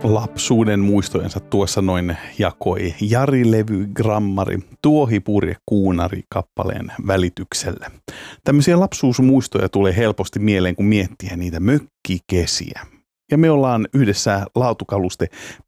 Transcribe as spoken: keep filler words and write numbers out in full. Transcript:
lapsuuden muistojensa tuossa noin jakoi Jari Levy Grammari Tuohipurje Kuunari kappaleen välityksellä. Tämmöisiä lapsuusmuistoja tulee helposti mieleen, kun miettii niitä mökkikesiä. Ja me ollaan yhdessä Laatukaluste